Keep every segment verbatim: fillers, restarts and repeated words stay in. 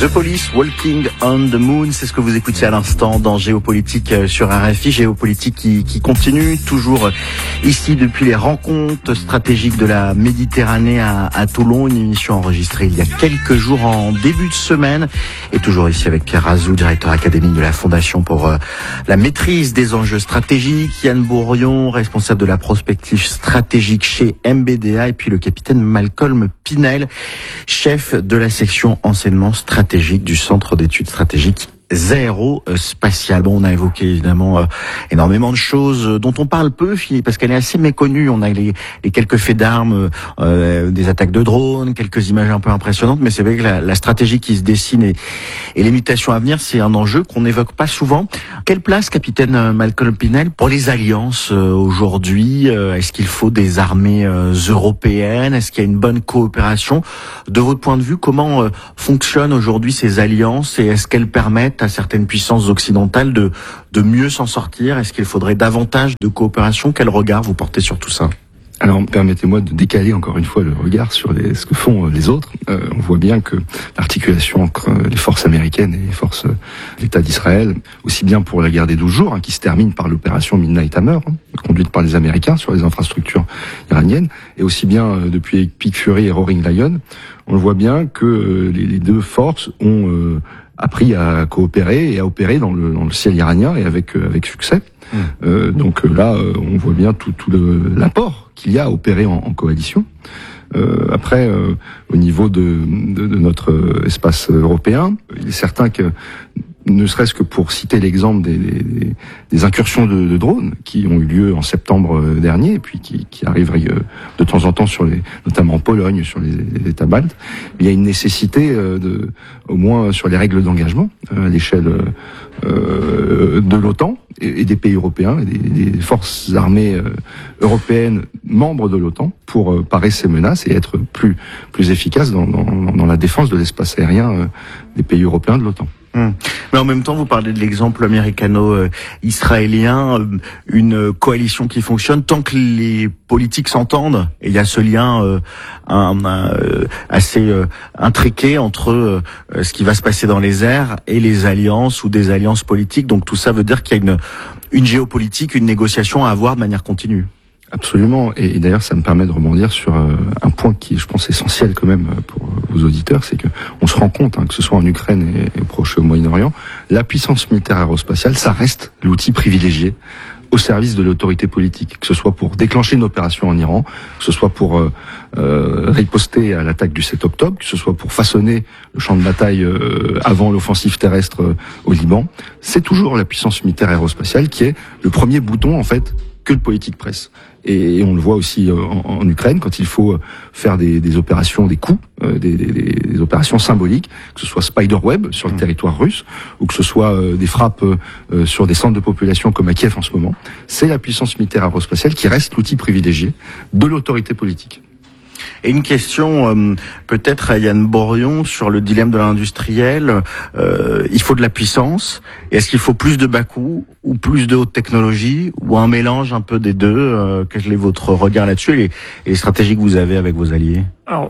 The Police, Walking on the Moon, c'est ce que vous écoutiez à l'instant dans Géopolitique sur R F I. Géopolitique qui, qui continue, toujours ici depuis les rencontres stratégiques de la Méditerranée à, à Toulon, une émission enregistrée il y a quelques jours en début de semaine, et toujours ici avec Pierre Razou, directeur académique de la Fondation pour euh, la maîtrise des enjeux stratégiques, Yann Bourrion, responsable de la prospective stratégique chez M B D A, et puis le capitaine Malcolm Pinel, chef de la section enseignement stratégique du Centre d'études stratégiques aérospatiales. Bon, on a évoqué évidemment euh, énormément de choses dont on parle peu, parce qu'elle est assez méconnue. On a les, les quelques faits d'armes, euh, des attaques de drones, quelques images un peu impressionnantes, mais c'est vrai que la, la stratégie qui se dessine et, et les mutations à venir, c'est un enjeu qu'on n'évoque pas souvent. Quelle place, capitaine Malcolm Pinel, pour les alliances euh, aujourd'hui? euh, Est-ce qu'il faut des armées euh, européennes? Est-ce qu'il y a une bonne coopération? De votre point de vue, comment euh, fonctionnent aujourd'hui ces alliances, et est-ce qu'elles permettent à certaines puissances occidentales de, de mieux s'en sortir? Est-ce qu'il faudrait davantage de coopération? Quel regard vous portez sur tout ça? Alors, permettez-moi de décaler encore une fois le regard sur les, ce que font les autres. Euh, on voit bien que l'articulation entre les forces américaines et les forces de l'État d'Israël, aussi bien pour la guerre des douze jours, hein, qui se termine par l'opération Midnight Hammer, hein, conduite par les Américains sur les infrastructures iraniennes, et aussi bien euh, depuis Epic Fury et Roaring Lion, on voit bien que euh, les, les deux forces ont euh, appris à coopérer et à opérer dans le, dans le ciel iranien, et avec, euh, avec succès. Mmh. Euh, donc là, euh, on voit bien tout, tout le, l'apport qu'il y a à opérer en, en coalition. Euh, après, euh, au niveau de, de, de notre espace européen, il est certain que, ne serait-ce que pour citer l'exemple des, des, des incursions de, de drones qui ont eu lieu en septembre dernier, et puis qui, qui arrivent de temps en temps sur les, notamment en Pologne, sur les, les États baltes, il y a une nécessité de, au moins sur les règles d'engagement à l'échelle euh, de l'OTAN et, et des pays européens, et des, des forces armées européennes membres de l'OTAN, pour parer ces menaces et être plus plus efficaces dans, dans, dans la défense de l'espace aérien des pays européens de l'OTAN. Hum. Mais en même temps, vous parlez de l'exemple américano-israélien, une coalition qui fonctionne tant que les politiques s'entendent, et il y a ce lien euh, un, un, assez euh, intriqué entre euh, ce qui va se passer dans les airs et les alliances ou des alliances politiques. Donc tout ça veut dire qu'il y a une, une géopolitique, une négociation à avoir de manière continue. Absolument, et, et d'ailleurs ça me permet de rebondir sur euh, un point qui, je pense, essentiel quand même pour euh, vos auditeurs, c'est que on se rend compte, hein, que ce soit en Ukraine et, et proche au Moyen-Orient, la puissance militaire aérospatiale, ça reste l'outil privilégié au service de l'autorité politique, que ce soit pour déclencher une opération en Iran, que ce soit pour euh, euh, riposter à l'attaque du sept octobre, que ce soit pour façonner le champ de bataille euh, avant l'offensive terrestre euh, au Liban. C'est toujours la puissance militaire aérospatiale qui est le premier bouton, en fait, que le politique presse. Et on le voit aussi en, en Ukraine, quand il faut faire des, des opérations, des coups, euh, des, des, des opérations symboliques, que ce soit Spiderweb sur le territoire russe, ou que ce soit euh, des frappes euh, sur des centres de population comme à Kiev en ce moment. C'est la puissance militaire aérospatiale qui reste l'outil privilégié de l'autorité politique. Et une question euh, peut-être à Yann Bourrion sur le dilemme de l'industriel. Euh, il faut de la puissance. Est-ce qu'il faut plus de bas coût ou plus de haute technologie, ou un mélange un peu des deux? euh, Quel est votre regard là-dessus, et les, et les stratégies que vous avez avec vos alliés? Alors,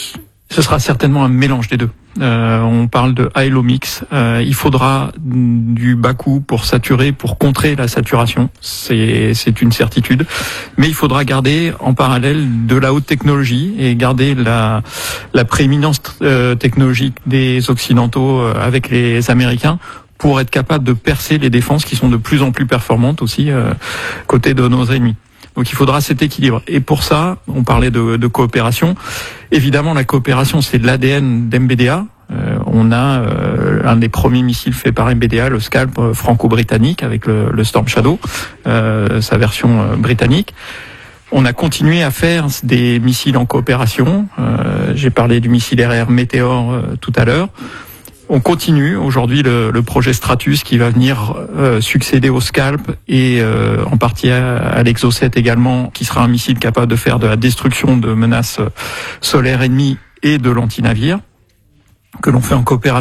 ce sera certainement un mélange des deux. Euh, on parle de high low mix. Euh, il faudra du bas coût pour saturer, pour contrer la saturation. C'est c'est une certitude. Mais il faudra garder en parallèle de la haute technologie et garder la la prééminence euh, technologique des Occidentaux euh, avec les Américains, pour être capable de percer les défenses qui sont de plus en plus performantes aussi euh, côté de nos ennemis. Donc il faudra cet équilibre. Et pour ça, on parlait de, de coopération. Évidemment, la coopération, c'est de l'A D N d'M B D A. Euh, on a euh, un des premiers missiles faits par M B D A, le Scalp euh, franco-britannique, avec le, le Storm Shadow, euh, sa version euh, britannique. On a continué à faire des missiles en coopération. Euh, j'ai parlé du missile R R Meteor euh, tout à l'heure. On continue aujourd'hui le, le projet Stratus qui va venir euh, succéder au Scalp, et euh, en partie à, à l'Exocet également, qui sera un missile capable de faire de la destruction de menaces solaires ennemies et de l'antinavire, que l'on fait en coopération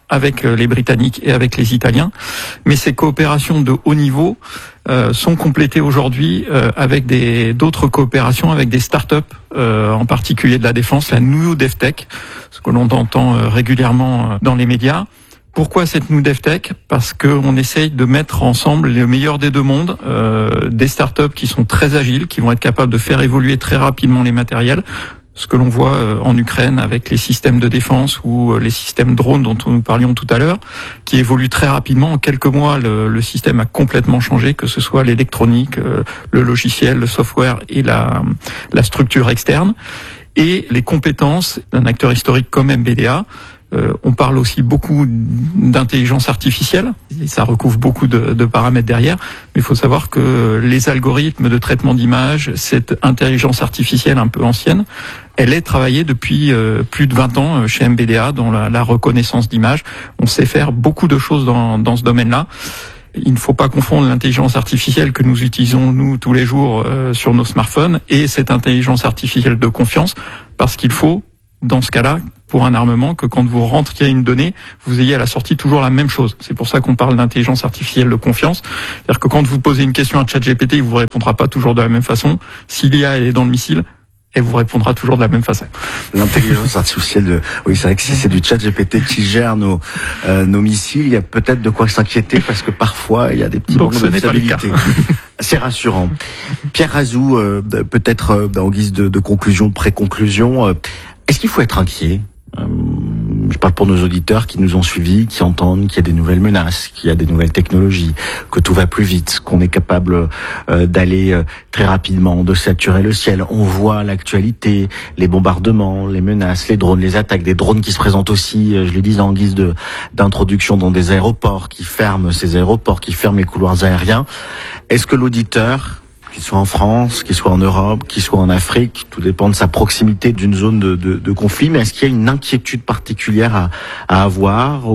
avec les Britanniques et avec les Italiens, mais ces coopérations de haut niveau euh, sont complétées aujourd'hui euh, avec des d'autres coopérations avec des start-up, euh, en particulier de la défense, la New DevTech, ce que l'on entend euh, régulièrement dans les médias. Pourquoi cette New DevTech ? Parce qu'on essaye de mettre ensemble le meilleur des deux mondes, euh, des startups qui sont très agiles, qui vont être capables de faire évoluer très rapidement les matériels, ce que l'on voit en Ukraine avec les systèmes de défense ou les systèmes drones dont nous parlions tout à l'heure, qui évoluent très rapidement. En quelques mois, le, le système a complètement changé, que ce soit l'électronique, le logiciel, le software et la, la structure externe. Et les compétences d'un acteur historique comme M B D A. Euh, on parle aussi beaucoup d'intelligence artificielle, et ça recouvre beaucoup de, de paramètres derrière, mais il faut savoir que les algorithmes de traitement d'images, cette intelligence artificielle un peu ancienne, elle est travaillée depuis euh, plus de vingt ans chez M B D A dans la, la reconnaissance d'images. On sait faire beaucoup de choses dans, dans ce domaine-là. Il ne faut pas confondre l'intelligence artificielle que nous utilisons, nous, tous les jours euh, sur nos smartphones et cette intelligence artificielle de confiance, parce qu'il faut, dans ce cas-là, pour un armement, que quand vous rentriez une donnée, vous ayez à la sortie toujours la même chose. C'est pour ça qu'on parle d'intelligence artificielle de confiance. C'est-à-dire que quand vous posez une question à ChatGPT, il vous répondra pas toujours de la même façon. Si l'I A elle est dans le missile, elle vous répondra toujours de la même façon. L'intelligence artificielle de, oui, c'est vrai que si c'est du ChatGPT qui gère nos, euh, nos missiles, il y a peut-être de quoi s'inquiéter parce que parfois il y a des petits Donc, manques de stabilité. C'est rassurant. Pierre Razou, euh, peut-être euh, en guise de, de conclusion, de pré-conclusion, euh, est-ce qu'il faut être inquiet ? Euh, je parle pour nos auditeurs qui nous ont suivis, qui entendent qu'il y a des nouvelles menaces, qu'il y a des nouvelles technologies, que tout va plus vite, qu'on est capable euh, d'aller euh, très rapidement, de saturer le ciel. On voit l'actualité, les bombardements, les menaces, les drones, les attaques, des drones qui se présentent aussi, euh, je le disais en guise de d'introduction dans des aéroports, qui ferment ces aéroports, qui ferment les couloirs aériens. Est-ce que l'auditeur, qu'il soit en France, qu'il soit en Europe, qu'il soit en Afrique, tout dépend de sa proximité d'une zone de, de, de conflit, mais est-ce qu'il y a une inquiétude particulière à, à avoir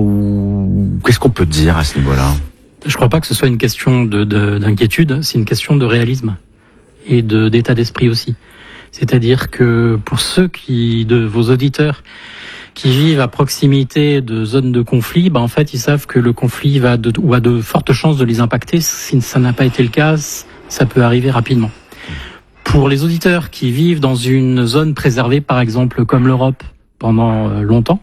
ou qu'est-ce qu'on peut dire à ce niveau-là ? Je crois pas que ce soit une question de, de, d'inquiétude, c'est une question de réalisme et de, d'état d'esprit aussi. C'est-à-dire que pour ceux qui, de vos auditeurs, qui vivent à proximité de zones de conflit, bah en fait ils savent que le conflit va de, ou a de fortes chances de les impacter. Si ça n'a pas été le cas, ça peut arriver rapidement. Pour les auditeurs qui vivent dans une zone préservée, par exemple comme l'Europe, pendant longtemps,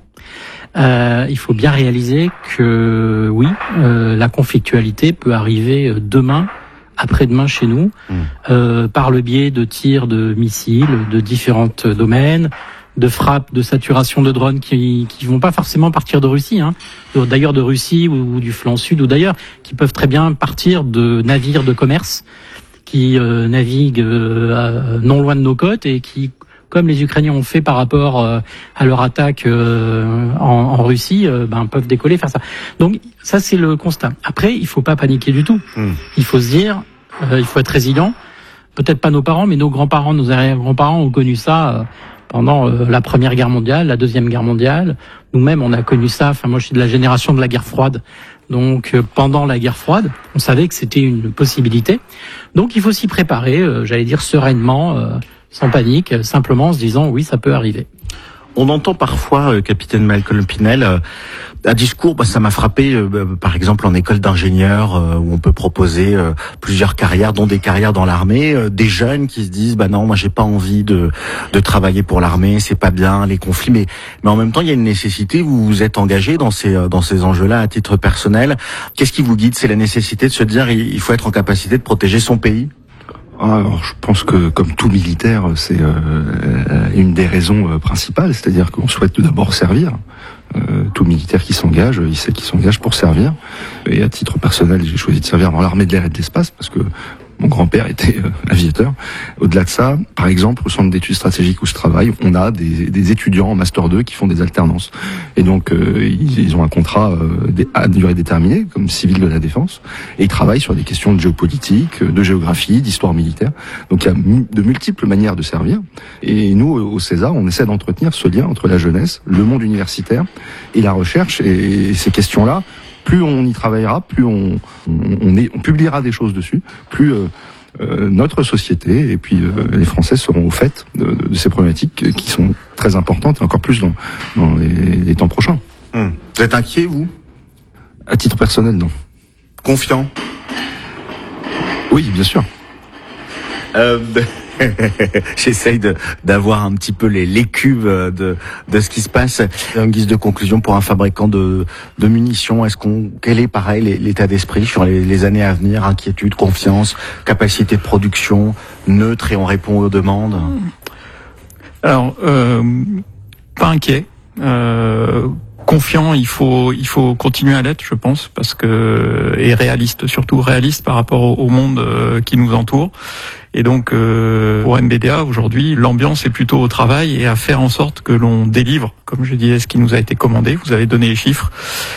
euh, il faut bien réaliser que oui, euh, la conflictualité peut arriver demain, après-demain chez nous, mmh. euh, par le biais de tirs de missiles de différents domaines, de frappes, de saturation de drones qui qui vont pas forcément partir de Russie, hein. D'ailleurs de Russie ou, ou du flanc sud ou d'ailleurs, qui peuvent très bien partir de navires de commerce qui euh, naviguent euh, non loin de nos côtes et qui, comme les Ukrainiens ont fait par rapport euh, à leur attaque euh, en, en Russie, euh, ben peuvent décoller, faire ça. Donc ça c'est le constat. Après, il faut pas paniquer du tout. Mmh. Il faut se dire, euh, il faut être résilient. Peut-être pas nos parents, mais nos grands-parents, nos arrière-grands-parents ont connu ça. Euh, pendant euh, la Première Guerre mondiale, la Deuxième Guerre mondiale. Nous-mêmes, on a connu ça. Enfin, moi, je suis de la génération de la guerre froide. Donc, euh, pendant la guerre froide, on savait que c'était une possibilité. Donc, il faut s'y préparer, euh, j'allais dire sereinement, euh, sans panique, simplement en se disant, oui, ça peut arriver. On entend parfois, euh, capitaine Malcolm Pinel, euh, un discours, bah, ça m'a frappé, euh, bah, par exemple en école d'ingénieur, euh, où on peut proposer euh, plusieurs carrières, dont des carrières dans l'armée, euh, des jeunes qui se disent, bah non, moi j'ai pas envie de de travailler pour l'armée, c'est pas bien, les conflits, mais mais en même temps il y a une nécessité, vous vous êtes engagé dans ces dans ces enjeux-là à titre personnel. Qu'est-ce qui vous guide ? C'est la nécessité de se dire, il faut être en capacité de protéger son pays ? Alors, je pense que, comme tout militaire, c'est euh, une des raisons euh, principales, c'est-à-dire qu'on souhaite tout d'abord servir. Euh, tout militaire qui s'engage, il sait qu'il s'engage pour servir. Et à titre personnel, j'ai choisi de servir dans l'armée de l'air et de l'espace parce que mon grand-père était euh, aviateur. Au-delà de ça, par exemple, au centre d'études stratégiques où je travaille, on a des, des étudiants en master deux qui font des alternances. Et donc, euh, ils, ils ont un contrat euh, à durée déterminée, comme civil de la défense, et ils travaillent sur des questions de géopolitique, de géographie, d'histoire militaire. Donc, il y a de multiples manières de servir. Et nous, au César, on essaie d'entretenir ce lien entre la jeunesse, le monde universitaire et la recherche. Et ces questions-là, plus on y travaillera, plus on, on, on, est, on publiera des choses dessus, plus euh, euh, notre société et puis euh, les Français seront au fait de, de, de ces problématiques qui sont très importantes et encore plus dans, dans les, les temps prochains. Hum. Vous êtes inquiet, vous ? À titre personnel, non. Confiant ? Oui, bien sûr. Euh, J'essaye de, d'avoir un petit peu les, les cubes de, de ce qui se passe. En guise de conclusion, pour un fabricant de, de munitions, est-ce qu'on, quel est pareil l'état d'esprit sur les, les années à venir? Inquiétude, confiance, capacité de production, neutre, et on répond aux demandes? Alors, euh, pas inquiet. Euh, Confiant, il faut il faut continuer à l'être, je pense, parce que et réaliste, surtout réaliste par rapport au, au monde euh, qui nous entoure. Et donc euh, pour M B D A aujourd'hui, l'ambiance est plutôt au travail et à faire en sorte que l'on délivre, comme je disais, ce qui nous a été commandé. Vous avez donné les chiffres.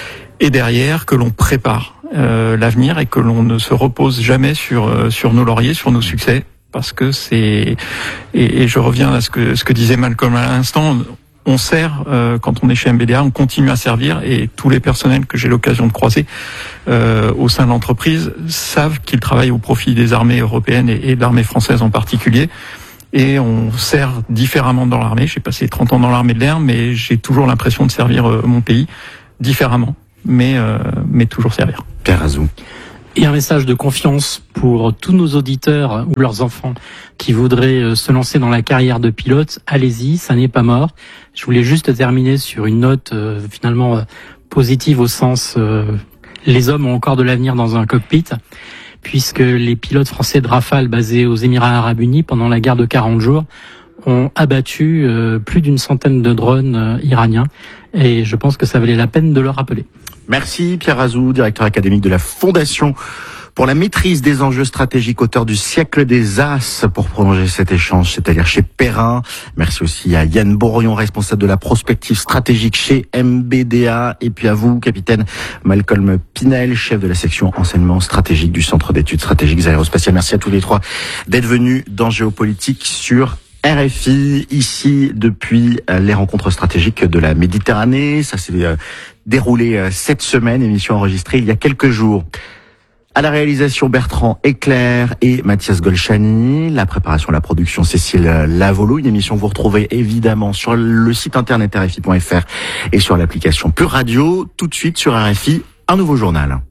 Et derrière, que l'on prépare euh, l'avenir et que l'on ne se repose jamais sur euh, sur nos lauriers, sur nos succès, parce que c'est et, et je reviens à ce que ce que disait Malcolm à l'instant. On sert, euh, quand on est chez M B D A, on continue à servir, et tous les personnels que j'ai l'occasion de croiser euh, au sein de l'entreprise savent qu'ils travaillent au profit des armées européennes et, et de l'armée française en particulier. Et on sert différemment dans l'armée. J'ai passé trente ans dans l'armée de l'air, mais j'ai toujours l'impression de servir euh, mon pays différemment, mais, euh, mais toujours servir. Pierre Azou. Et un message de confiance pour tous nos auditeurs ou leurs enfants qui voudraient se lancer dans la carrière de pilote. Allez-y, ça n'est pas mort. Je voulais juste terminer sur une note euh, finalement euh, positive au sens euh, les hommes ont encore de l'avenir dans un cockpit, puisque les pilotes français de Rafale basés aux Émirats Arabes Unis pendant la guerre de quarante jours ont abattu euh, plus d'une centaine de drones euh, iraniens, et je pense que ça valait la peine de le rappeler. Merci Pierre Azou, directeur académique de la Fondation pour la maîtrise des enjeux stratégiques, auteur du siècle des As, pour prolonger cet échange, c'est-à-dire chez Perrin. Merci aussi à Yann Bourrion, responsable de la prospective stratégique chez M B D A. Et puis à vous, capitaine Malcolm Pinel, chef de la section enseignement stratégique du Centre d'études stratégiques aérospatiales. Merci à tous les trois d'être venus dans Géopolitique sur R F I, ici depuis les rencontres stratégiques de la Méditerranée. Ça s'est déroulé cette semaine, émission enregistrée il y a quelques jours. À la réalisation, Bertrand Eclair et Mathias Golchani. La préparation, la production, Cécile Lavolo. Une émission que vous retrouvez évidemment sur le site internet R F I point F R et sur l'application Pure Radio. Tout de suite sur R F I, un nouveau journal.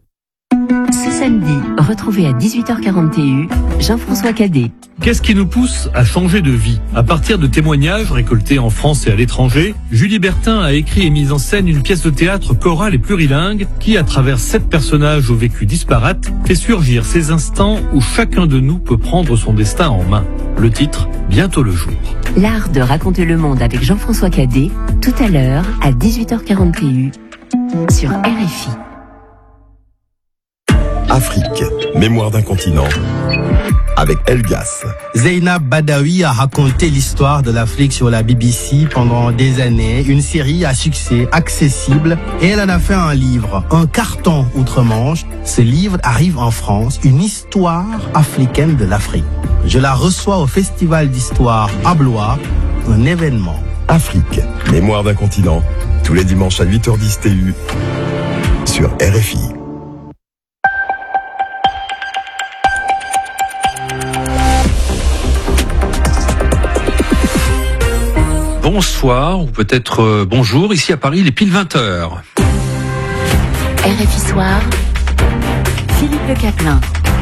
Ce samedi, retrouvez à dix-huit heures quarante Jean-François Cadet. Qu'est-ce qui nous pousse à changer de vie? À partir de témoignages récoltés en France et à l'étranger, Julie Bertin a écrit et mis en scène une pièce de théâtre chorale et plurilingue qui, à travers sept personnages au vécu disparate, fait surgir ces instants où chacun de nous peut prendre son destin en main. Le titre, Bientôt le jour. L'art de raconter le monde avec Jean-François Cadet, tout à l'heure à dix-huit heures quarante sur R F I. Afrique, mémoire d'un continent, avec Elgas. Zeynab Badawi a raconté l'histoire de l'Afrique sur la B B C pendant des années, une série à succès, accessible, et elle en a fait un livre, un carton outre-Manche. Ce livre arrive en France, une histoire africaine de l'Afrique. Je la reçois au Festival d'Histoire à Blois, un événement. Afrique, mémoire d'un continent, tous les dimanches à huit heures dix T U, sur R F I. Bonsoir, ou peut-être euh, bonjour, ici à Paris, il est pile vingt heures. R F I Soir, Philippe Le Caplin.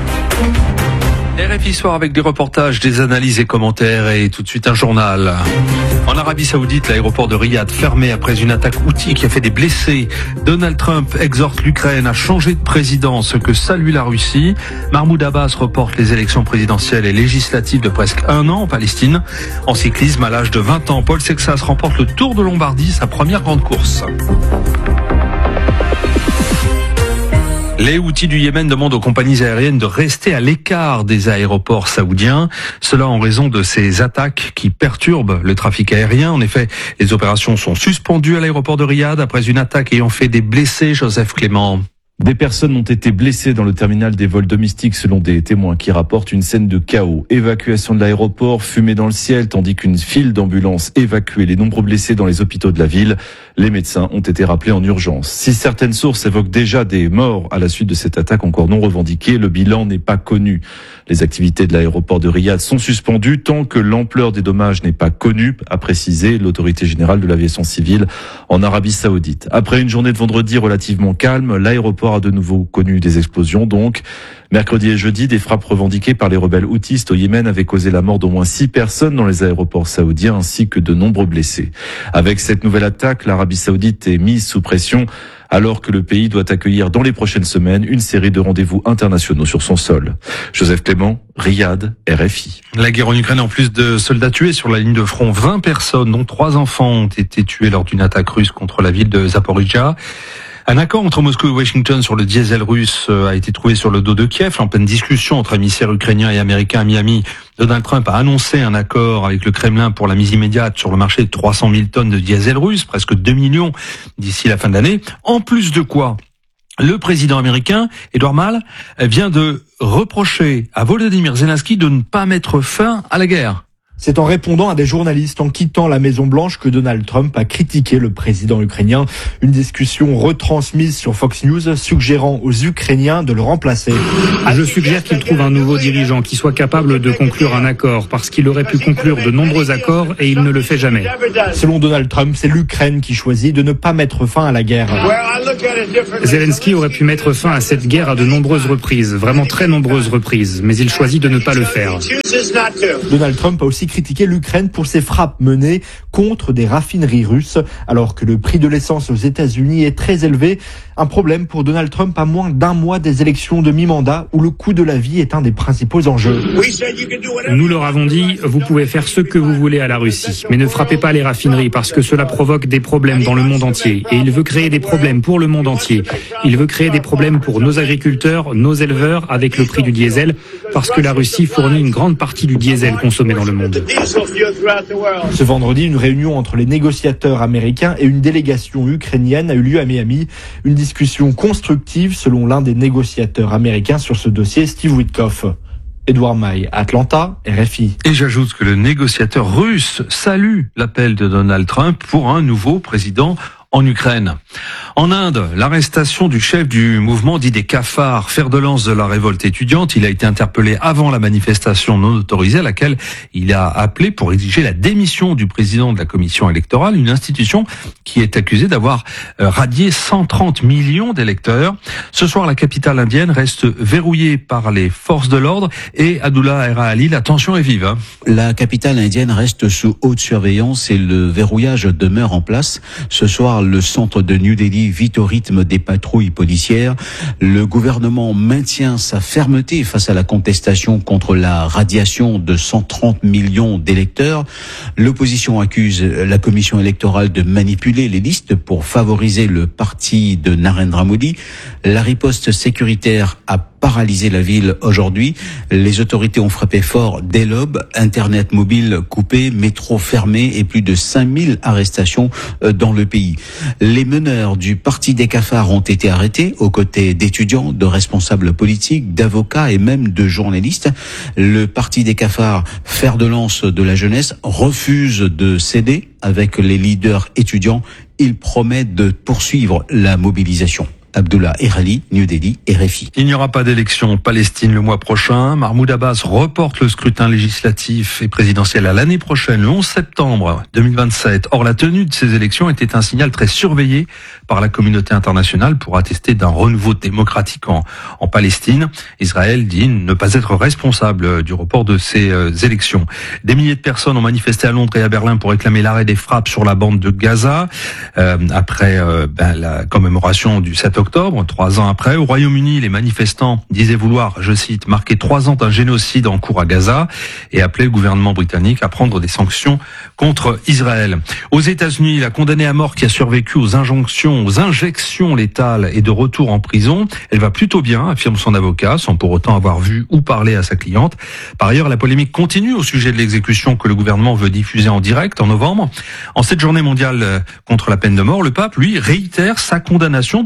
R F I Soir avec des reportages, des analyses et commentaires, et tout de suite un journal. En Arabie Saoudite, l'aéroport de Riyad fermé après une attaque houthi qui a fait des blessés. Donald Trump exhorte l'Ukraine à changer de président, ce que salue la Russie. Mahmoud Abbas reporte les élections présidentielles et législatives de presque un an en Palestine. En cyclisme, à l'âge de vingt ans, Paul Sexas remporte le Tour de Lombardie, sa première grande course. Les Houthis du Yémen demandent aux compagnies aériennes de rester à l'écart des aéroports saoudiens. Cela en raison de ces attaques qui perturbent le trafic aérien. En effet, les opérations sont suspendues à l'aéroport de Riyad après une attaque ayant fait des blessés. Joseph Clément. Des personnes ont été blessées dans le terminal des vols domestiques selon des témoins qui rapportent une scène de chaos. Évacuation de l'aéroport, fumée dans le ciel, tandis qu'une file d'ambulances évacuait les nombreux blessés dans les hôpitaux de la ville. Les médecins ont été rappelés en urgence. Si certaines sources évoquent déjà des morts à la suite de cette attaque encore non revendiquée, le bilan n'est pas connu. Les activités de l'aéroport de Riyad sont suspendues tant que l'ampleur des dommages n'est pas connue, a précisé l'autorité générale de l'aviation civile en Arabie Saoudite. Après une journée de vendredi relativement calme, l'aéroport a de nouveau connu des explosions donc. Mercredi et jeudi, des frappes revendiquées par les rebelles houthistes au Yémen avaient causé la mort d'au moins six personnes dans les aéroports saoudiens ainsi que de nombreux blessés. Avec cette nouvelle attaque, l'Arabie Saoudite est mise sous pression alors que le pays doit accueillir dans les prochaines semaines une série de rendez-vous internationaux sur son sol. Joseph Clément, Riyad, R F I. La guerre en Ukraine, en plus de soldats tués sur la ligne de front, vingt personnes, dont trois enfants, ont été tués lors d'une attaque russe contre la ville de Zaporijia. Un accord entre Moscou et Washington sur le diesel russe a été trouvé sur le dos de Kiev. En pleine discussion entre émissaires ukrainiens et américains à Miami, Donald Trump a annoncé un accord avec le Kremlin pour la mise immédiate sur le marché de trois cent mille tonnes de diesel russe, presque deux millions d'ici la fin de l'année. En plus de quoi, le président américain, Edouard Malle, vient de reprocher à Volodymyr Zelensky de ne pas mettre fin à la guerre. C'est en répondant à des journalistes en quittant la Maison-Blanche que Donald Trump a critiqué le président ukrainien. Une discussion retransmise sur Fox News suggérant aux Ukrainiens de le remplacer. Je suggère qu'il trouve un nouveau dirigeant qui soit capable de conclure un accord parce qu'il aurait pu conclure de nombreux accords et il ne le fait jamais. Selon Donald Trump, c'est l'Ukraine qui choisit de ne pas mettre fin à la guerre. Zelensky aurait pu mettre fin à cette guerre à de nombreuses reprises, vraiment très nombreuses reprises, mais il choisit de ne pas le faire. Donald Trump a aussi critiqué l'Ukraine pour ses frappes menées contre des raffineries russes, alors que le prix de l'essence aux États-Unis est très élevé. Un problème pour Donald Trump à moins d'un mois des élections de mi-mandat, où le coût de la vie est un des principaux enjeux. Nous leur avons dit, vous pouvez faire ce que vous voulez à la Russie, mais ne frappez pas les raffineries parce que cela provoque des problèmes dans le monde entier. Et il veut créer des problèmes pour le monde entier. Il veut créer des problèmes pour nos agriculteurs, nos éleveurs, avec le prix du diesel, parce que la Russie fournit une grande partie du diesel consommé dans le monde. Ce vendredi, une réunion entre les négociateurs américains et une délégation ukrainienne a eu lieu à Miami. Une discussion constructive selon l'un des négociateurs américains sur ce dossier, Steve Witkoff. Edouard Maille, Atlanta, R F I. Et j'ajoute que le négociateur russe salue l'appel de Donald Trump pour un nouveau président en Ukraine. En Inde, l'arrestation du chef du mouvement dit des cafards, fer de lance de la révolte étudiante. Il a été interpellé avant la manifestation non autorisée à laquelle il a appelé pour exiger la démission du président de la commission électorale, une institution qui est accusée d'avoir radié cent trente millions d'électeurs. Ce soir, la capitale indienne reste verrouillée par les forces de l'ordre et Abdullah Erhali, la tension est vive. Hein. La capitale indienne reste sous haute surveillance et le verrouillage demeure en place. Ce soir, le centre de New Delhi vit au rythme des patrouilles policières. Le gouvernement maintient sa fermeté face à la contestation contre la radiation de cent trente millions d'électeurs. L'opposition accuse la commission électorale de manipuler les listes pour favoriser le parti de Narendra Modi. La riposte sécuritaire a paralysé la ville aujourd'hui. Les autorités ont frappé fort dès l'aube, Internet mobile coupé, métro fermé et plus de cinq mille arrestations dans le pays. Les meneurs du parti des cafards ont été arrêtés aux côtés d'étudiants, de responsables politiques, d'avocats et même de journalistes. Le parti des cafards, fer de lance de la jeunesse, refuse de céder avec les leaders étudiants. Il promet de poursuivre la mobilisation. Abdullah Erhali, New Delhi, R F I. Il n'y aura pas d'élection en Palestine le mois prochain. Mahmoud Abbas reporte le scrutin législatif et présidentiel à l'année prochaine, le onze septembre deux mille vingt-sept. Or, la tenue de ces élections était un signal très surveillé par la communauté internationale pour attester d'un renouveau démocratique en, en Palestine. Israël dit ne pas être responsable du report de ces euh, élections. Des milliers de personnes ont manifesté à Londres et à Berlin pour réclamer l'arrêt des frappes sur la bande de Gaza euh, après euh, ben, la commémoration du sept octobre. Octobre, trois ans après, au Royaume-Uni, les manifestants disaient vouloir, je cite, marquer trois ans d'un génocide en cours à Gaza et appelaient le gouvernement britannique à prendre des sanctions contre Israël. Aux États-Unis, la condamnée à mort qui a survécu aux injonctions, aux injections létales est de retour en prison. Elle va plutôt bien, affirme son avocat, sans pour autant avoir vu ou parlé à sa cliente. Par ailleurs, la polémique continue au sujet de l'exécution que le gouvernement veut diffuser en direct en novembre. En cette journée mondiale contre la peine de mort, le pape, lui, réitère sa condamnation de la peine de mort.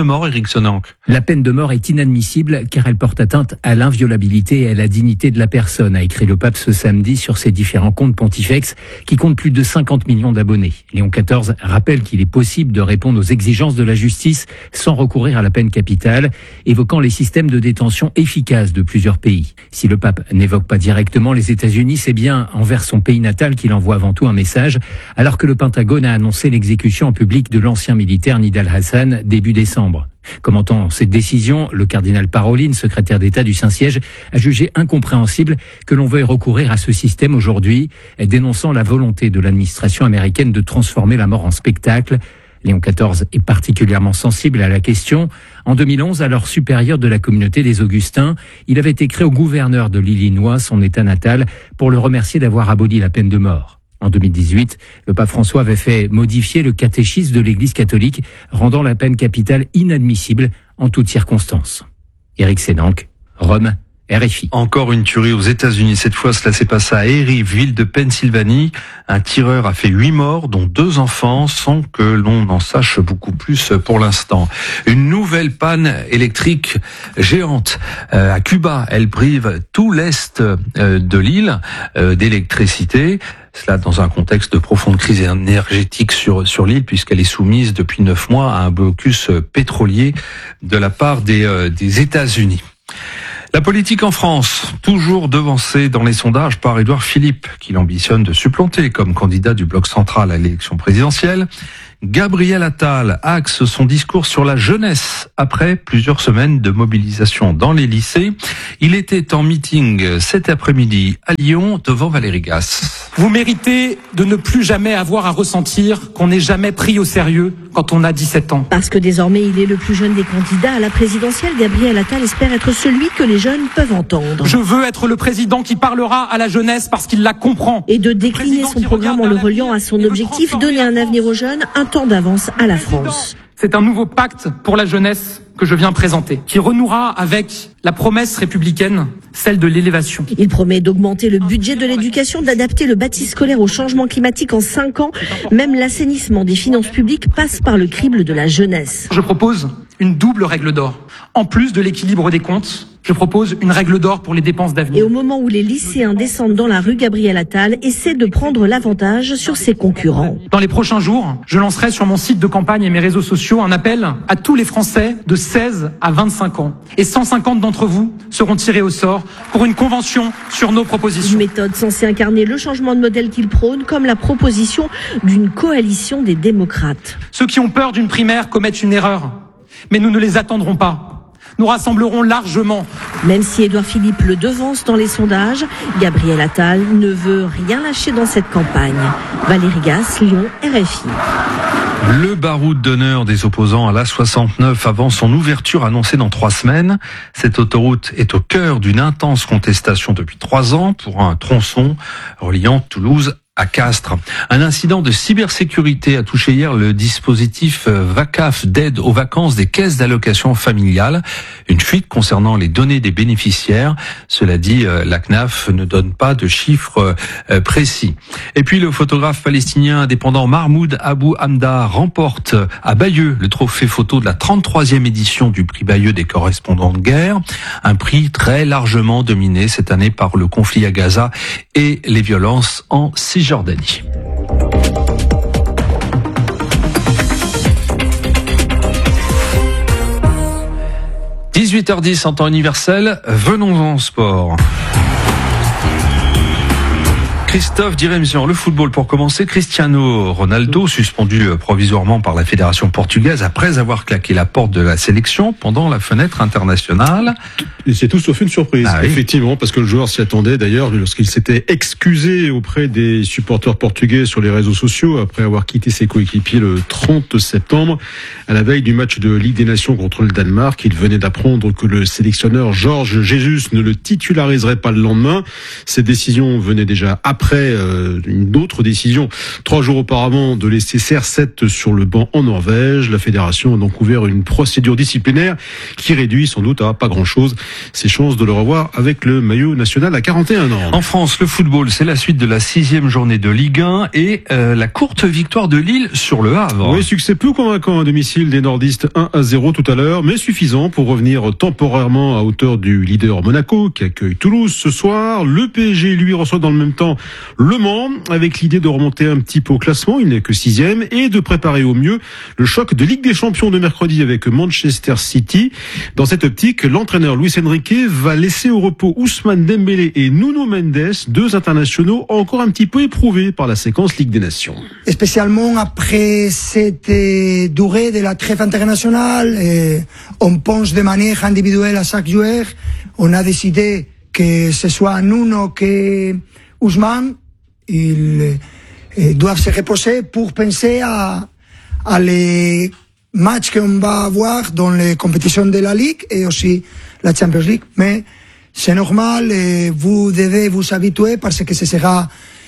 mort, Éric Sonanc. La peine de mort est inadmissible car elle porte atteinte à l'inviolabilité et à la dignité de la personne, a écrit le pape ce samedi sur ses différents comptes pontifex qui comptent plus de cinquante millions d'abonnés. Léon quatorze rappelle qu'il est possible de répondre aux exigences de la justice sans recourir à la peine capitale, évoquant les systèmes de détention efficaces de plusieurs pays. Si le pape n'évoque pas directement les États-Unis, c'est bien envers son pays natal qu'il envoie avant tout un message, alors que le Pentagone a annoncé l'exécution en public de l'ancien militaire Nidal Hassan début décembre. Commentant cette décision, le cardinal Parolin, secrétaire d'État du Saint-Siège, a jugé incompréhensible que l'on veuille recourir à ce système aujourd'hui, dénonçant la volonté de l'administration américaine de transformer la mort en spectacle. Léon quatorze est particulièrement sensible à la question. En deux mille onze, alors supérieur de la communauté des Augustins, il avait écrit au gouverneur de l'Illinois, son État natal, pour le remercier d'avoir aboli la peine de mort. En deux mille dix-huit, le pape François avait fait modifier le catéchisme de l'Église catholique, rendant la peine capitale inadmissible en toutes circonstances. Éric Sénanc, Rome, R F I. Encore une tuerie aux États-Unis. Cette fois, cela s'est passé à Erie, ville de Pennsylvanie. Un tireur a fait huit morts, dont deux enfants, sans que l'on en sache beaucoup plus pour l'instant. Une nouvelle panne électrique géante euh, à Cuba. Elle prive tout l'est euh, de l'île euh, d'électricité. Cela dans un contexte de profonde crise énergétique sur sur l'île, puisqu'elle est soumise depuis neuf mois à un blocus pétrolier de la part des euh, des États-Unis. La politique en France, toujours devancée dans les sondages par Édouard Philippe, qui ambitionne de supplanter comme candidat du bloc central à l'élection présidentielle. Gabriel Attal axe son discours sur la jeunesse après plusieurs semaines de mobilisation dans les lycées. Il était en meeting cet après-midi à Lyon devant Valérie Gasse. Vous méritez de ne plus jamais avoir à ressentir qu'on n'est jamais pris au sérieux quand on a dix-sept ans. Parce que désormais il est le plus jeune des candidats à la présidentielle, Gabriel Attal espère être celui que les jeunes peuvent entendre. Je veux être le président qui parlera à la jeunesse parce qu'il la comprend. Et de décliner son programme en le reliant à son objectif, donner un avenir aux jeunes, un temps d'avance à la France. C'est un nouveau pacte pour la jeunesse que je viens présenter, qui renouera avec la promesse républicaine, celle de l'élévation. Il promet d'augmenter le budget de l'éducation, d'adapter le bâti scolaire au changement climatique en cinq ans. Même l'assainissement des finances publiques passe par le crible de la jeunesse. Je propose une double règle d'or. En plus de l'équilibre des comptes, je propose une règle d'or pour les dépenses d'avenir. Et au moment où les lycéens descendent dans la rue, Gabriel Attal essaie de prendre l'avantage sur ses concurrents. Dans les prochains jours, je lancerai sur mon site de campagne et mes réseaux sociaux un appel à tous les Français de seize à vingt-cinq ans. Et cent cinquante d'entre vous seront tirés au sort pour une convention sur nos propositions. Une méthode censée incarner le changement de modèle qu'il prône, comme la proposition d'une coalition des démocrates. Ceux qui ont peur d'une primaire commettent une erreur. Mais nous ne les attendrons pas. Nous rassemblerons largement. Même si Édouard Philippe le devance dans les sondages, Gabriel Attal ne veut rien lâcher dans cette campagne. Valérie Gasse, Lyon, R F I. Le baroud d'honneur des opposants à l'A soixante-neuf avant son ouverture annoncée dans trois semaines. Cette autoroute est au cœur d'une intense contestation depuis trois ans pour un tronçon reliant Toulouse à Castres. Un incident de cybersécurité a touché hier le dispositif VACAF d'aide aux vacances des caisses d'allocation familiale. Une fuite concernant les données des bénéficiaires. Cela dit, la C N A F ne donne pas de chiffres précis. Et puis le photographe palestinien indépendant Mahmoud Abou Hamda remporte à Bayeux le trophée photo de la trente-troisième édition du prix Bayeux des correspondants de guerre. Un prix très largement dominé cette année par le conflit à Gaza et les violences en Cisjordanie. dix-huit heures dix en temps universel, venons en sport. Christophe Diremzian, le football pour commencer. Cristiano Ronaldo, suspendu provisoirement par la fédération portugaise après avoir claqué la porte de la sélection pendant la fenêtre internationale. Et c'est tout sauf une surprise, ah oui. Effectivement, parce que le joueur s'y attendait d'ailleurs lorsqu'il s'était excusé auprès des supporters portugais sur les réseaux sociaux après avoir quitté ses coéquipiers le trente septembre. À la veille du match de Ligue des Nations contre le Danemark, il venait d'apprendre que le sélectionneur Jorge Jesus ne le titulariserait pas le lendemain. Cette décision venait déjà après après euh, une autre décision trois jours auparavant de laisser C R sept sur le banc en Norvège. La fédération a donc ouvert une procédure disciplinaire qui réduit sans doute à pas grand-chose ses chances de le revoir avec le maillot national à quarante et un ans. En France, le football, c'est la suite de la sixième journée de Ligue un et euh, la courte victoire de Lille sur le Havre. Oui, succès peu convaincant à domicile des nordistes un à zéro tout à l'heure, mais suffisant pour revenir temporairement à hauteur du leader Monaco qui accueille Toulouse ce soir. Le P S G, lui, reçoit dans le même temps Le Mans avec l'idée de remonter un petit peu au classement, il n'est que sixième, et de préparer au mieux le choc de Ligue des Champions de mercredi avec Manchester City. Dans cette optique, l'entraîneur Luis Enrique va laisser au repos Ousmane Dembélé et Nuno Mendes, deux internationaux encore un petit peu éprouvés par la séquence Ligue des Nations. Spécialement après cette durée de la trêve internationale, et on pense de manière individuelle à chaque joueur. On a décidé que ce soit Nuno que Ousmane, ils doivent se reposer pour penser à, à les matchs qu'on va avoir dans les compétitions de la Ligue et aussi la Champions League. Mais c'est normal et vous devez vous habituer parce que ce sera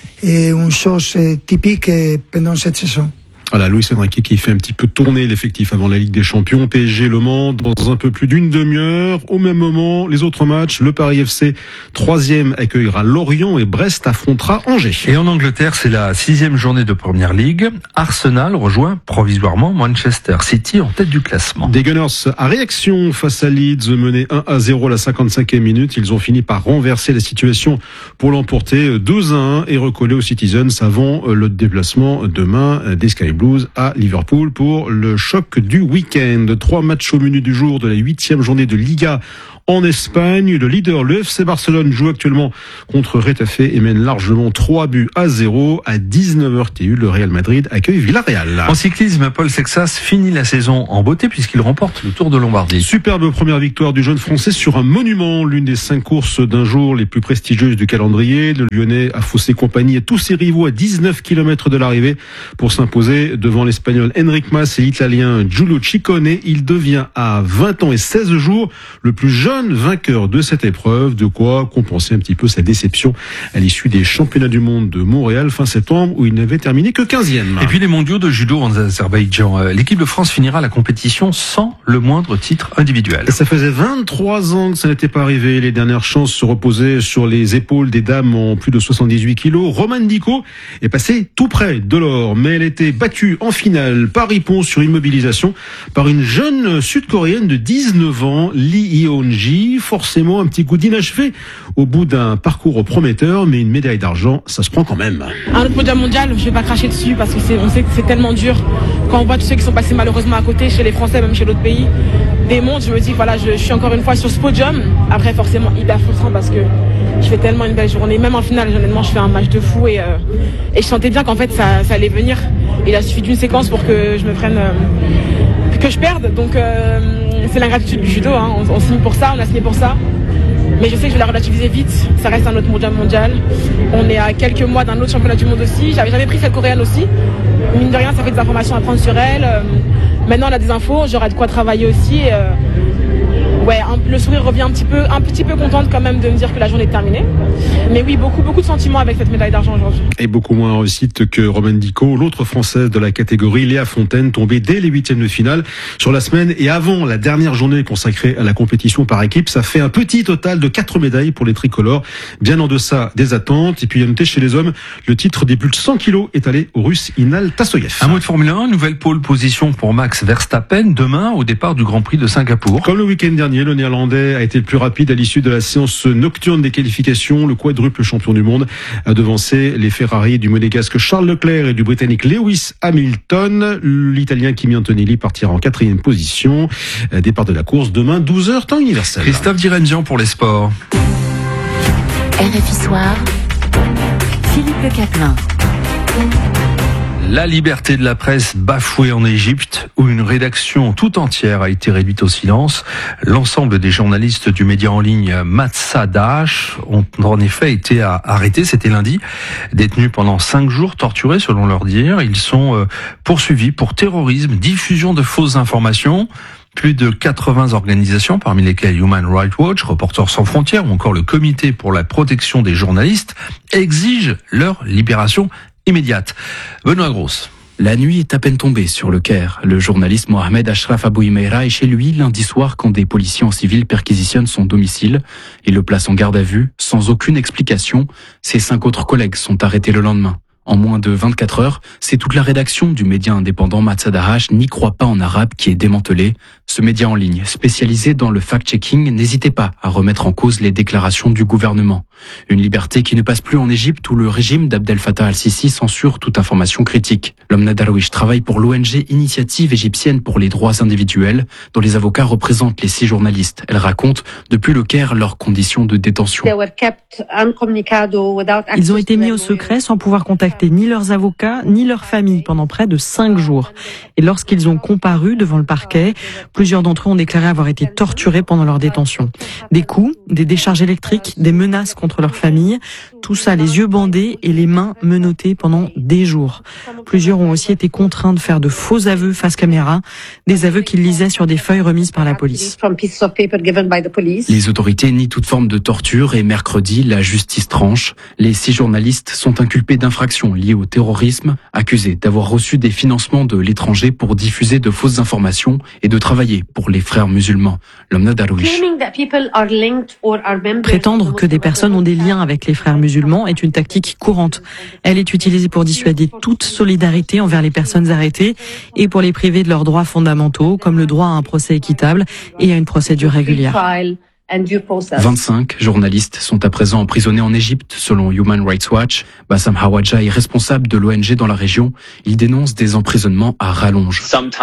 une chose typique pendant cette saison. Voilà, Luis Enrique qui fait un petit peu tourner l'effectif avant la Ligue des Champions. P S G Le Mans dans un peu plus d'une demi-heure. Au même moment, les autres matchs, le Paris F C troisième accueillera Lorient et Brest affrontera Angers. Et en Angleterre, c'est la sixième journée de Première Ligue. Arsenal rejoint provisoirement Manchester City en tête du classement. Des Gunners à réaction face à Leeds, menés un à zéro à la cinquante-cinquième minute. Ils ont fini par renverser la situation pour l'emporter deux à un et recoller aux Citizens avant le déplacement demain des Sky Blues à Liverpool pour le choc du week-end. Trois matchs au menu du jour de la huitième journée de Liga en Espagne. Le leader, le F C Barcelone, joue actuellement contre Retafe et mène largement trois buts à zéro. À dix-neuf heures T U, le Real Madrid accueille Villarreal. En cyclisme, Paul Sexas finit la saison en beauté puisqu'il remporte le Tour de Lombardie. Superbe première victoire du jeune Français sur un monument, l'une des cinq courses d'un jour les plus prestigieuses du calendrier. Le Lyonnais a faussé compagnie à tous ses rivaux à dix-neuf kilomètres de l'arrivée pour s'imposer devant l'Espagnol Enric Mas et l'Italien Giulio Ciccone. Il devient à vingt ans et seize jours le plus jeune vainqueur de cette épreuve, de quoi compenser un petit peu sa déception à l'issue des championnats du monde de Montréal fin septembre où il n'avait terminé que quinzième. Et puis les mondiaux de judo en Azerbaïdjan. L'équipe de France finira la compétition sans le moindre titre individuel. Et ça faisait vingt-trois ans que ça n'était pas arrivé. Les dernières chances se reposaient sur les épaules des dames en plus de soixante-dix-huit kilos. Romane Dicko est passée tout près de l'or, mais elle était battue en finale par Ippon sur immobilisation par une jeune sud-coréenne de dix-neuf ans, Lee Yeon-ji. Forcément un petit coup d'inachevé au bout d'un parcours prometteur, mais une médaille d'argent, ça se prend quand même. Un autre podium mondial, je vais pas cracher dessus parce que c'est, on sait que c'est tellement dur. Quand on voit tous ceux qui sont passés malheureusement à côté, chez les Français, même chez d'autres pays, des mondes, je me dis voilà, je, je suis encore une fois sur ce podium. Après forcément hyper frustrant parce que je fais tellement une belle journée. Même en finale, honnêtement, je fais un match de fou et, euh, et je sentais bien qu'en fait ça, ça allait venir. Il a suffi d'une séquence pour que je me prenne, euh, que je perde. Donc euh, c'est l'ingratitude du judo, hein. on, on signe pour ça, on a signé pour ça. Mais je sais que je vais la relativiser vite, ça reste un autre mondial mondial. On est à quelques mois d'un autre championnat du monde aussi. J'avais jamais pris cette coréenne aussi. Mine de rien, ça fait des informations à prendre sur elle. Euh, maintenant, on a des infos, j'aurai de quoi travailler aussi. Et, euh, ouais, un, le sourire revient un petit peu, un petit peu contente quand même de me dire que la journée est terminée. Mais oui, beaucoup, beaucoup de sentiments avec cette médaille d'argent aujourd'hui. Et beaucoup moins en réussite que Romane Dicko, l'autre française de la catégorie, Léa Fontaine, tombée dès les huitièmes de finale sur la semaine et avant la dernière journée consacrée à la compétition par équipe. Ça fait un petit total de quatre médailles pour les tricolores, bien en deçà des attentes. Et puis à noter chez les hommes, le titre des plus de cent kilos est allé au Russe Inal Tassoyev. Un mot de Formule un, nouvelle pole position pour Max Verstappen demain au départ du Grand Prix de Singapour. Comme le week-end dernier, le Néerlandais a été le plus rapide à l'issue de la séance nocturne des qualifications. Le quadruple champion du monde a devancé les Ferrari du monégasque Charles Leclerc et du britannique Lewis Hamilton. L'Italien Kimi Antonelli partira en quatrième position. Départ de la course demain, douze heures, temps universel. Christophe Direnzian pour les sports. R F I Soir, Philippe Le Caplin. La liberté de la presse bafouée en Égypte, où une rédaction tout entière a été réduite au silence. L'ensemble des journalistes du média en ligne Matsa Daesh ont en effet été arrêtés, c'était lundi, détenus pendant cinq jours, torturés selon leur dire. Ils sont poursuivis pour terrorisme, diffusion de fausses informations. Plus de quatre-vingts organisations, parmi lesquelles Human Rights Watch, Reporters sans frontières ou encore le Comité pour la protection des journalistes, exigent leur libération immédiate. Benoît Grosse. La nuit est à peine tombée sur le Caire. Le journaliste Mohamed Ashraf Abou Imeira est chez lui lundi soir quand des policiers en civil perquisitionnent son domicile et le placent en garde à vue sans aucune explication. Ses cinq autres collègues sont arrêtés le lendemain. En moins de vingt-quatre heures, c'est toute la rédaction du média indépendant Matzadahash n'y croit pas en arabe qui est démantelée. Ce média en ligne, spécialisé dans le fact-checking, n'hésitait pas à remettre en cause les déclarations du gouvernement. Une liberté qui ne passe plus en Égypte où le régime d'Abdel Fattah al-Sisi censure toute information critique. L'Omna Darwish travaille pour l'O N G Initiative égyptienne pour les droits individuels, dont les avocats représentent les six journalistes. Elle raconte, depuis le Caire, leurs conditions de détention. Ils ont été mis au secret sans pouvoir contacter ni leurs avocats, ni leurs familles pendant près de cinq jours. Et lorsqu'ils ont comparu devant le parquet, plusieurs d'entre eux ont déclaré avoir été torturés pendant leur détention. Des coups, des décharges électriques, des menaces contre leur famille, tout ça les yeux bandés et les mains menottées pendant des jours. Plusieurs ont aussi été contraints de faire de faux aveux face caméra, des aveux qu'ils lisaient sur des feuilles remises par la police. Les autorités nient toute forme de torture et mercredi, la justice tranche. Les six journalistes sont inculpés d'infractions liées au terrorisme, accusés d'avoir reçu des financements de l'étranger pour diffuser de fausses informations et de travailler pour les frères musulmans. L'Omna Darwish. Prétendre que des personnes ont des liens avec les frères musulmans est une tactique courante. Elle est utilisée pour dissuader toute solidarité envers les personnes arrêtées et pour les priver de leurs droits fondamentaux, comme le droit à un procès équitable et à une procédure régulière. vingt-cinq journalistes sont à présent emprisonnés en Égypte, selon Human Rights Watch. Bassam Hawadja est responsable de l'O N G dans la région. Il dénonce des emprisonnements à rallonge.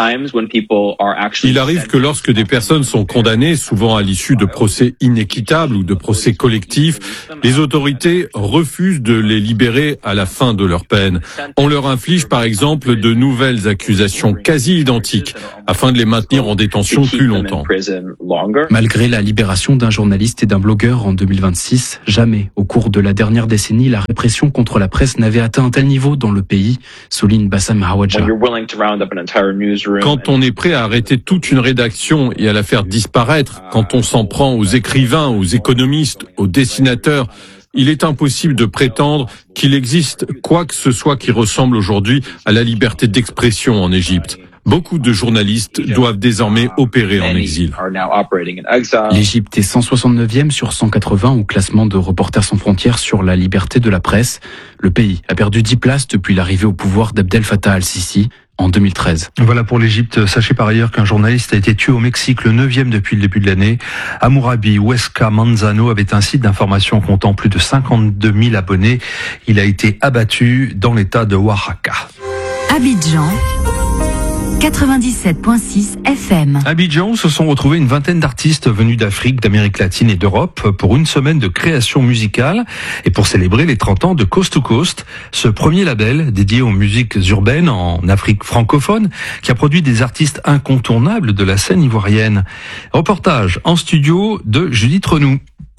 Il arrive que lorsque des personnes sont condamnées, souvent à l'issue de procès inéquitables ou de procès collectifs, les autorités refusent de les libérer à la fin de leur peine. On leur inflige par exemple de nouvelles accusations quasi identiques, afin de les maintenir en détention plus longtemps. Malgré la libération d'un journaliste et d'un blogueur en deux mille vingt-six, jamais, au cours de la dernière décennie, la répression contre la presse n'avait atteint un tel niveau dans le pays, souligne Bassam Hawadja. Quand on est prêt à arrêter toute une rédaction et à la faire disparaître, quand on s'en prend aux écrivains, aux économistes, aux dessinateurs, il est impossible de prétendre qu'il existe quoi que ce soit qui ressemble aujourd'hui à la liberté d'expression en Égypte. Beaucoup de journalistes doivent désormais opérer en exil. L'Égypte est cent soixante-neuvième sur cent quatre-vingts au classement de Reporters sans frontières sur la liberté de la presse. Le pays a perdu dix places depuis l'arrivée au pouvoir d'Abdel Fattah al-Sisi en deux mille treize. Voilà pour l'Égypte. Sachez par ailleurs qu'un journaliste a été tué au Mexique, le neuvième depuis le début de l'année. Hammurabi Huesca Manzano avait un site d'information comptant plus de cinquante-deux mille abonnés. Il a été abattu dans l'état de Oaxaca. Abidjan quatre-vingt-dix-sept virgule six F M. À Abidjan, se sont retrouvés une vingtaine d'artistes venus d'Afrique, d'Amérique latine et d'Europe pour une semaine de création musicale et pour célébrer les trente ans de Coast to Coast, ce premier label dédié aux musiques urbaines en Afrique francophone qui a produit des artistes incontournables de la scène ivoirienne. Reportage en studio de Judith Renou.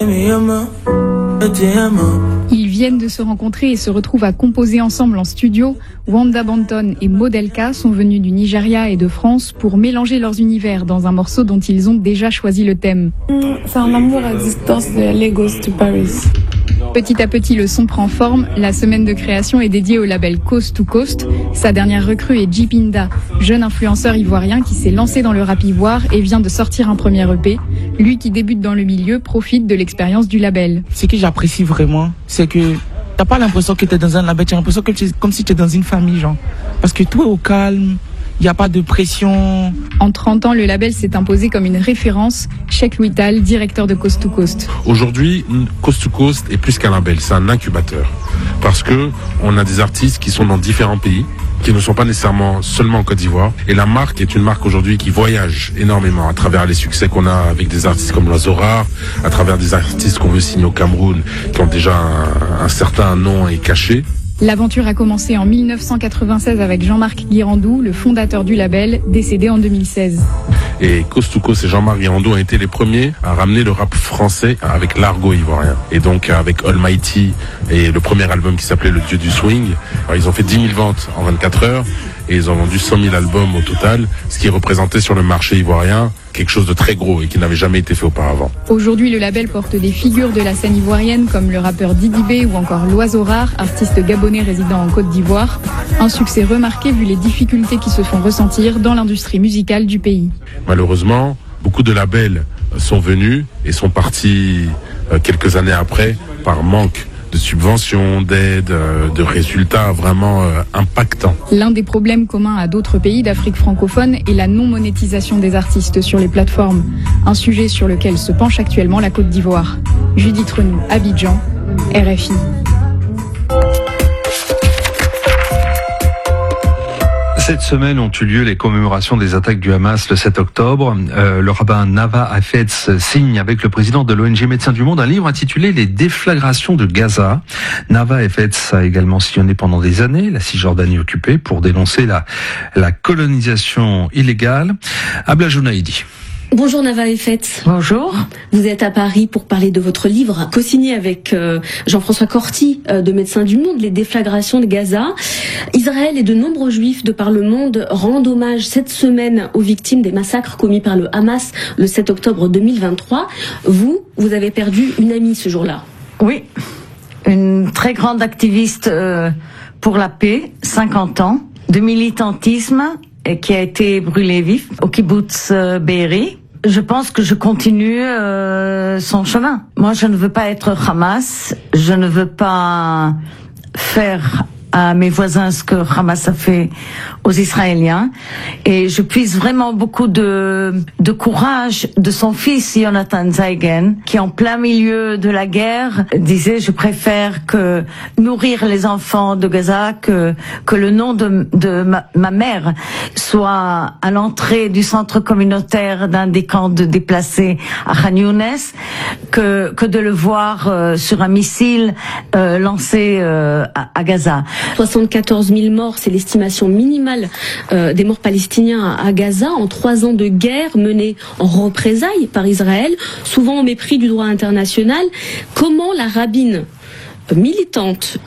Ils viennent de se rencontrer et se retrouvent à composer ensemble en studio. Wanda Banton et Modelka sont venus du Nigeria et de France pour mélanger leurs univers dans un morceau dont ils ont déjà choisi le thème. C'est un amour à distance de Lagos to Paris. Petit à petit, le son prend forme. La semaine de création est dédiée au label Coast to Coast. Sa dernière recrue est Jipinda, jeune influenceur ivoirien qui s'est lancé dans le rap ivoire et vient de sortir un premier E P. Lui qui débute dans le milieu profite de l'expérience du label. Ce que j'apprécie vraiment, c'est que t'as pas l'impression que t'es dans un label, t'as l'impression que c'est comme si t'es dans une famille, genre. Parce que tout est au calme. Il n'y a pas de pression. En trente ans, le label s'est imposé comme une référence. Cheikh Louital, directeur de Coast to Coast. Aujourd'hui, Coast to Coast est plus qu'un label, c'est un incubateur. Parce que on a des artistes qui sont dans différents pays, qui ne sont pas nécessairement seulement en Côte d'Ivoire. Et la marque est une marque aujourd'hui qui voyage énormément à travers les succès qu'on a avec des artistes comme L'Oiseau Rare, à travers des artistes qu'on veut signer au Cameroun, qui ont déjà un, un certain nom et cachet. L'aventure a commencé en mille neuf cent quatre-vingt-seize avec Jean-Marc Guirandou, le fondateur du label, décédé en deux mille seize. Et Coast to Coast et Jean-Marc Guirandou ont été les premiers à ramener le rap français avec l'argot ivoirien. Et donc avec Almighty et le premier album qui s'appelait Le Dieu du Swing, alors, ils ont fait dix mille ventes en vingt-quatre heures et ils ont vendu cent mille albums au total, ce qui représentait sur le marché ivoirien quelque chose de très gros et qui n'avait jamais été fait auparavant. Aujourd'hui, le label porte des figures de la scène ivoirienne comme le rappeur Didi B ou encore L'Oiseau Rare, artiste gabonais résidant en Côte d'Ivoire. Un succès remarqué vu les difficultés qui se font ressentir dans l'industrie musicale du pays. Malheureusement, beaucoup de labels sont venus et sont partis quelques années après par manque de subventions, d'aides, de résultats vraiment euh, impactants. L'un des problèmes communs à d'autres pays d'Afrique francophone est la non-monétisation des artistes sur les plateformes. Un sujet sur lequel se penche actuellement la Côte d'Ivoire. Judith Renou, Abidjan, R F I. Cette semaine ont eu lieu les commémorations des attaques du Hamas le sept octobre. Euh, le rabbin Nava Hafetz signe avec le président de l'O N G Médecins du Monde un livre intitulé Les déflagrations de Gaza. Nava Hafetz a également sillonné pendant des années la Cisjordanie occupée pour dénoncer la, la colonisation illégale. Abla Jounaïdi. Bonjour Nava Hafetz. Bonjour. Vous êtes à Paris pour parler de votre livre, co-signé avec euh, Jean-François Corti euh, de Médecins du Monde, Les déflagrations de Gaza. Israël et de nombreux juifs de par le monde rendent hommage cette semaine aux victimes des massacres commis par le Hamas le sept octobre deux mille vingt-trois. Vous, vous avez perdu une amie ce jour-là. Oui, une très grande activiste euh, pour la paix, cinquante ans, de militantisme, et qui a été brûlée vif au kibbutz euh, Be'eri. Je pense que je continue euh, son chemin. Moi, je ne veux pas être Hamas. Je ne veux pas faire à mes voisins ce que Hamas a fait aux Israéliens. Et je puise vraiment beaucoup de, de courage de son fils, Jonathan Zeigen, qui en plein milieu de la guerre disait « Je préfère que nourrir les enfants de Gaza que, que le nom de, de ma, ma mère soit à l'entrée du centre communautaire d'un des camps de déplacés à Khan Younes, que, que de le voir euh, sur un missile euh, lancé euh, à, à Gaza. » soixante-quatorze mille morts, c'est l'estimation minimale euh, des morts palestiniens à Gaza en trois ans de guerre menée en représailles par Israël, souvent au mépris du droit international. Comment la rabbine militante